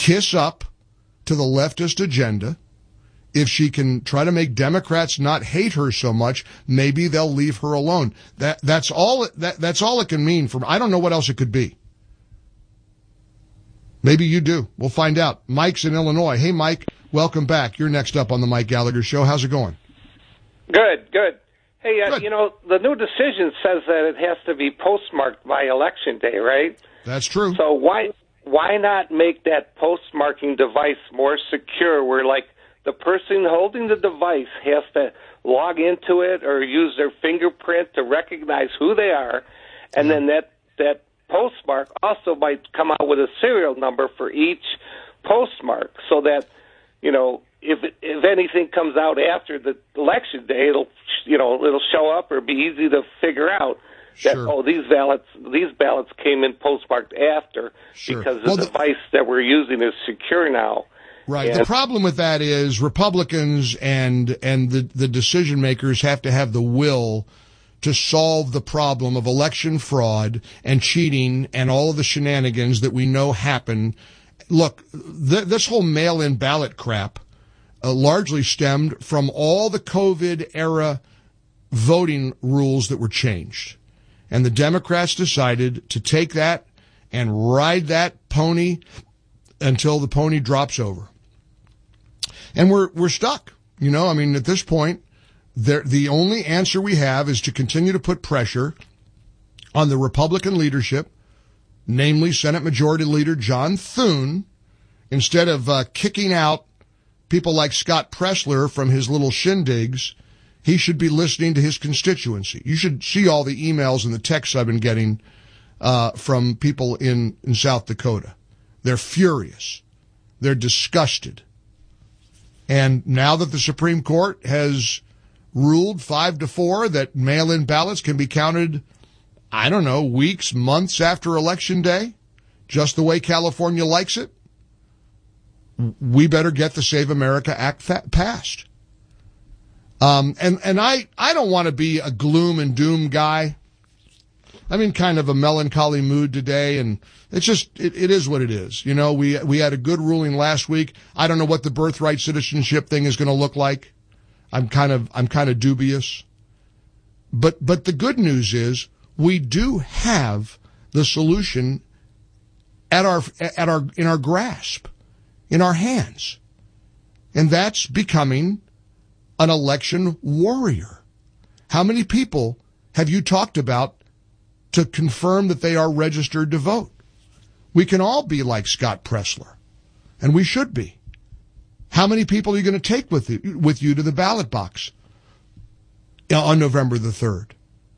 kiss up to the leftist agenda, if she can try to make Democrats not hate her so much, maybe they'll leave her alone. That's all it can mean. I don't know what else it could be. Maybe you do. We'll find out. Mike's in Illinois. Hey, Mike, welcome back. You're next up on the Mike Gallagher Show. How's it going? Good. Hey, Good. The new decision says that it has to be postmarked by Election Day, right? That's true. So why not make that postmarking device more secure, where, like, the person holding the device has to log into it or use their fingerprint to recognize who they are, and then that postmark also might come out with a serial number for each postmark, so that, if anything comes out after the Election Day, it'll show up or be easy to figure out that, sure. these ballots came in postmarked after, sure. because the device that we're using is secure now. Right. The problem with that is Republicans and the decision makers have to have the will to solve the problem of election fraud and cheating and all of the shenanigans that we know happen. Look, this whole mail-in ballot crap largely stemmed from all the COVID era voting rules that were changed. And the Democrats decided to take that and ride that pony until the pony drops over. And we're stuck. At this point, the only answer we have is to continue to put pressure on the Republican leadership, namely Senate Majority Leader John Thune, instead of kicking out people like Scott Pressler from his little shindigs. He should be listening to his constituency. You should see all the emails and the texts I've been getting from people in South Dakota. They're furious. They're disgusted. And now that the Supreme Court has ruled 5-4 that mail-in ballots can be counted, weeks, months after Election Day, just the way California likes it, we better get the Save America Act passed. And I don't want to be a gloom and doom guy. I'm in kind of a melancholy mood today, and it's just, it is what it is. We had a good ruling last week. I don't know what the birthright citizenship thing is going to look like. I'm kind of dubious. But the good news is we do have the solution in our grasp, in our hands. And that's becoming an election warrior. How many people have you talked about to confirm that they are registered to vote? We can all be like Scott Pressler, and we should be. How many people are you going to take with you to the ballot box on November the 3rd?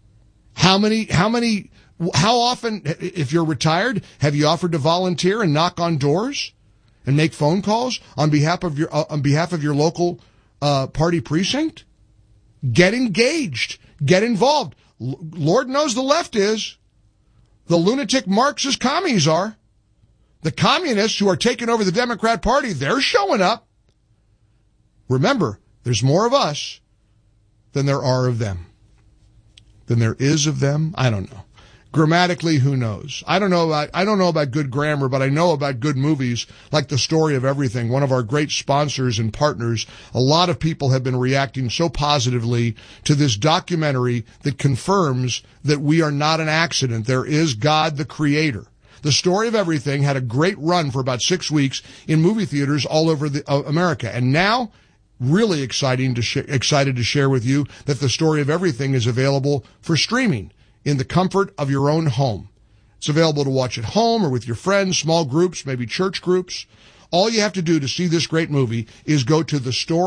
How often, if you're retired, have you offered to volunteer and knock on doors and make phone calls on behalf of your local party precinct? Get engaged. Get involved. Lord knows the left is. The lunatic Marxist commies are. The communists who are taking over the Democrat Party, they're showing up. Remember, there's more of us than there are of them. Than there is of them? I don't know. Grammatically, who knows? I don't know about good grammar, but I know about good movies like The Story of Everything, one of our great sponsors and partners. A lot of people have been reacting so positively to this documentary that confirms that we are not an accident. There is God, the Creator. The Story of Everything had a great run for about 6 weeks in movie theaters all over America. And now, really excited to share with you that The Story of Everything is available for streaming in the comfort of your own home. It's available to watch at home or with your friends, small groups, maybe church groups. All you have to do to see this great movie is go to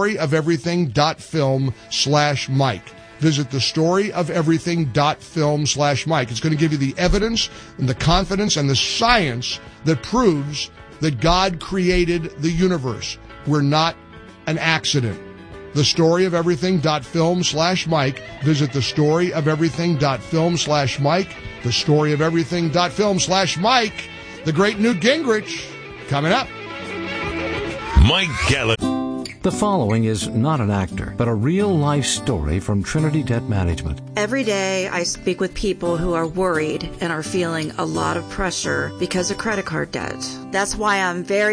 thestoryofeverything.film/Mike. Visit thestoryofeverything.film/Mike. It's going to give you the evidence and the confidence and the science that proves that God created the universe. We're not an accident. Thestoryofeverything.film/Mike. Visit thestoryofeverything.film/Mike. Thestoryofeverything.film/Mike. The great Newt Gingrich coming up. Mike Gallagher. The following is not an actor, but a real-life story from Trinity Debt Management. Every day I speak with people who are worried and are feeling a lot of pressure because of credit card debt. That's why I'm very